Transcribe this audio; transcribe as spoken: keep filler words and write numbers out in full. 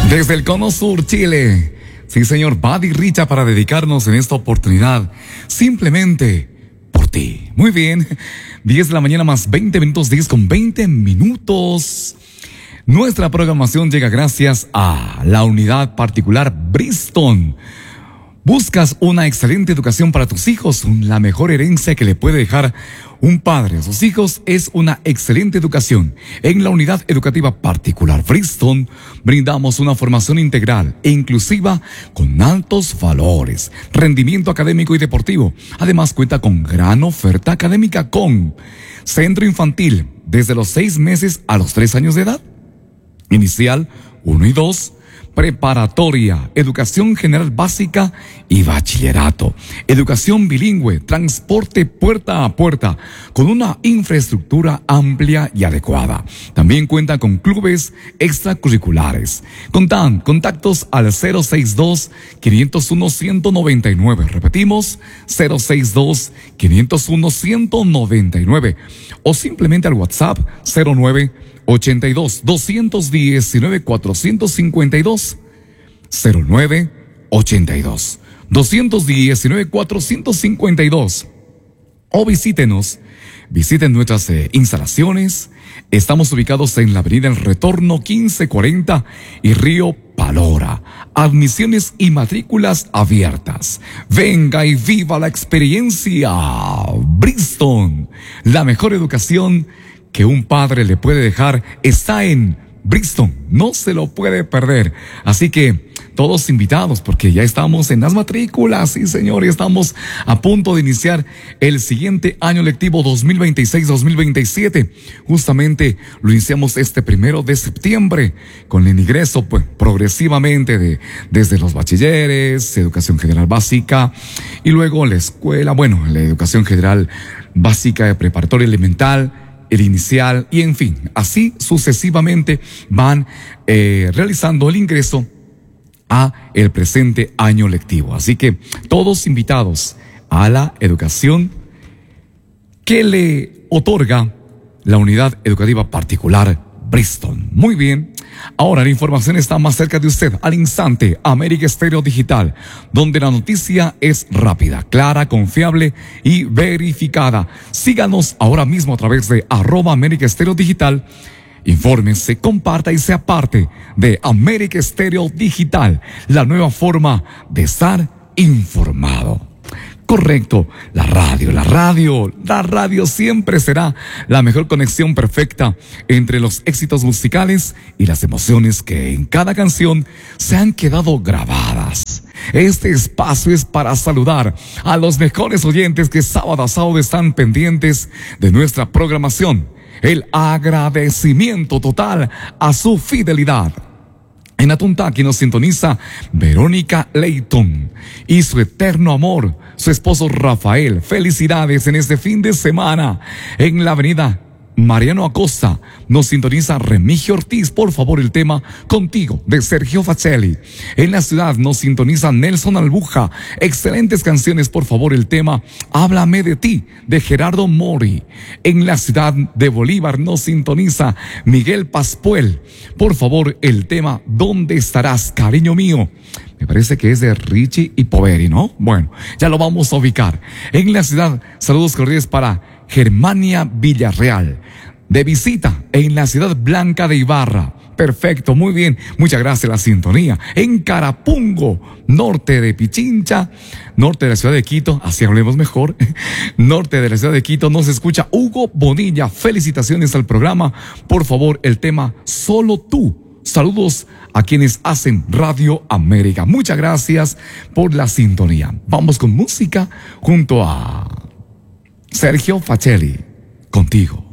Desde el Cono Sur, Chile. Sí, señor, Buddy Richa, para dedicarnos en esta oportunidad simplemente por ti. Muy bien, diez de la mañana más veinte minutos, diez con veinte minutos. Nuestra programación llega gracias a la unidad particular Bristol. ¿Buscas una excelente educación para tus hijos? La mejor herencia que le puede dejar un padre a sus hijos es una excelente educación. En la unidad educativa particular Bristol brindamos una formación integral e inclusiva con altos valores, rendimiento académico y deportivo. Además cuenta con gran oferta académica con centro infantil desde los seis meses a los tres años de edad, inicial uno y dos, preparatoria, educación general básica y bachillerato, educación bilingüe, transporte puerta a puerta, con una infraestructura amplia y adecuada. También cuenta con clubes extracurriculares. Contan contactos al cero seis dos, cinco cero uno, uno nueve nueve. Repetimos, cero seis dos, cinco cero uno, uno nueve nueve. O simplemente al WhatsApp cero nueve ochenta y dos, doscientos diecinueve, cuatrocientos cincuenta y dos. cero nueve ochenta y dos, doscientos diecinueve, cuatrocientos cincuenta y dos. O visítenos, visiten nuestras eh, instalaciones. Estamos ubicados en la avenida El Retorno quince cuarenta y Río Palora. Admisiones y matrículas abiertas. Venga y viva la experiencia. Bristol, la mejor educación que un padre le puede dejar está en Bristol. No se lo puede perder. Así que todos invitados, porque ya estamos en las matrículas. Sí, señor, y estamos a punto de iniciar el siguiente año lectivo dos mil veintiséis dos mil veintisiete. Justamente lo iniciamos este primero de septiembre con el ingreso, pues, progresivamente de desde los bachilleres, educación general básica y luego la escuela, bueno, la educación general básica de preparatoria elemental, el inicial y en fin, así sucesivamente van eh, realizando el ingreso a el presente año lectivo. Así que todos invitados a la educación que le otorga la unidad educativa particular Bristol. Muy bien. Ahora la información está más cerca de usted al instante. América Estéreo Digital, donde la noticia es rápida, clara, confiable y verificada. Síganos ahora mismo a través de arroba América Estéreo Digital. Infórmese, comparta y sea parte de América Estéreo Digital, la nueva forma de estar informado. Correcto, la radio, la radio, la radio siempre será la mejor conexión perfecta entre los éxitos musicales y las emociones que en cada canción se han quedado grabadas. Este espacio es para saludar a los mejores oyentes que sábado a sábado están pendientes de nuestra programación. El agradecimiento total a su fidelidad. En Atuntaqui nos sintoniza Verónica Leighton y su eterno amor, su esposo Rafael. Felicidades en este fin de semana. En la avenida Mariano Acosta nos sintoniza Remigio Ortiz. Por favor, el tema Contigo de Sergio Facelli. En la ciudad nos sintoniza Nelson Albuja. Excelentes canciones. Por favor, el tema Háblame de ti de Gerardo Mori. En la ciudad de Bolívar nos sintoniza Miguel Paspuel. Por favor, el tema ¿Dónde estarás, cariño mío? Me parece que es de Richie y Poveri, ¿no? Bueno, ya lo vamos a ubicar. En la ciudad, saludos cordiales para Germania Villarreal. De visita en la ciudad blanca de Ibarra. Perfecto, muy bien. Muchas gracias, la sintonía. En Carapungo, norte de Pichincha, norte de la ciudad de Quito, así hablemos mejor. Norte de la ciudad de Quito nos escucha Hugo Bonilla. Felicitaciones al programa. Por favor, el tema Solo tú. Saludos a quienes hacen Radio América. Muchas gracias por la sintonía. Vamos con música junto a Sergio Facelli. Contigo.